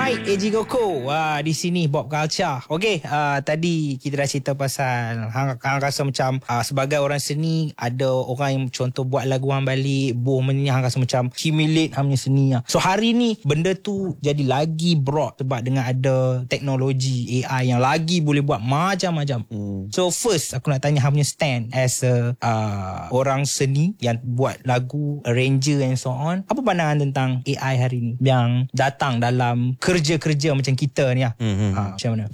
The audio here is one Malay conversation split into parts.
Alright, AG Goko. Di sini Bob Culture. Okay, tadi kita dah cerita pasal hang rasa macam sebagai orang seni, ada orang yang contoh buat lagu hang balik, menyanyi, hang rasa macam humiliate hang punya seni. So hari ni benda tu jadi lagi broad sebab dengan ada teknologi AI yang lagi boleh buat macam-macam. So first aku nak tanya hang punya stand as a orang seni yang buat lagu, arranger and so on. Apa pandangan tentang AI hari ni yang datang dalam kerja-kerja macam kita ni lah. Macam mana?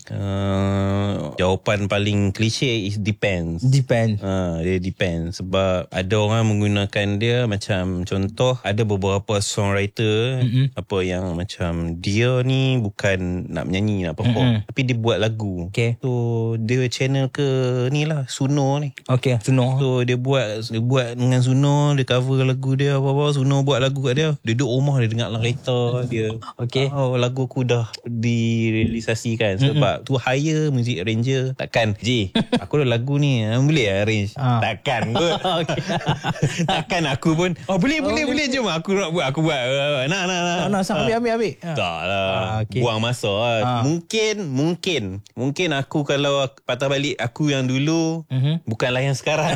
Jawapan paling klise is depends. Dia depends. Sebab ada orang menggunakan dia macam contoh, ada beberapa songwriter apa yang macam dia ni bukan nak menyanyi, nak perform, tapi dia buat lagu. Okay. So dia channel ke ni lah, Suno ni. Okay, Suno. So dia buat dengan Suno, dia cover lagu dia apa-apa, Suno buat lagu kat dia. Dia duduk rumah, dia dengar dalam kereta dia. Okay. Lagu aku dah direalisasikan. Sebab tu hire music arranger. Takkan aku ada lagu ni, boleh arrange? Takkan kot. Takkan aku pun boleh jom aku nak buat, aku buat. Nak ambil. Tak lah. Buang masa lah. Mungkin aku kalau patah balik aku yang dulu, bukanlah yang sekarang.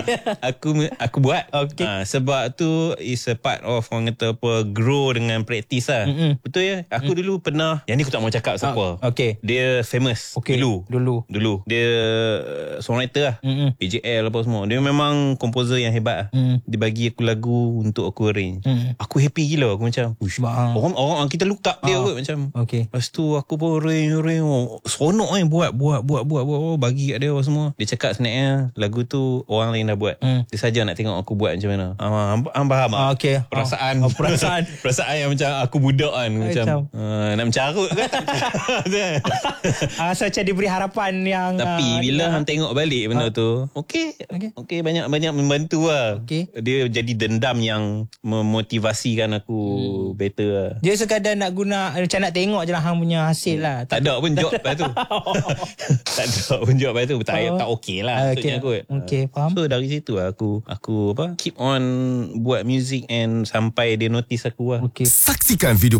Aku buat. Sebab tu is a part of orang kata apa, grow dengan practice lah. Betul ya. Aku dulu pernah, yang ni aku tak mau cakap siapa. Dia famous dulu. Dia songwriter lah, AJL apa semua. Dia memang komposer yang hebat lah. Dia bagi aku lagu untuk aku arrange. Aku happy gila. Aku macam orang kita look up dia kot macam. Lepas tu aku pun arrange seronok buat bagi kat dia semua. Dia cakap sebenarnya lagu tu orang lain dah buat. Dia saja nak tengok aku buat macam mana. Faham tak? Perasaan yang macam aku budak kan, macam nak mencarut kan. So macam dia beri harapan yang tapi bila hang tengok balik benda tu, okey banyak membantu lah. Dia jadi dendam yang memotivasikan aku better lah. Dia sekadar nak guna, macam nak tengok je lah hang punya hasil lah. Tak ada pun job lepas tu. Tak ada pun job lepas tu. Tak okey lah maksudnya kot. Faham. So dari situ lah aku keep on buat music and sampai dia notice aku lah. Saksikan video